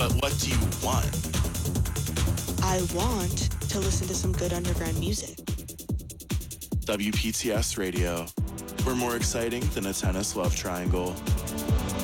But what do you want? I want to listen to some good underground music. WPTS Radio. We're more exciting than a tennis love triangle.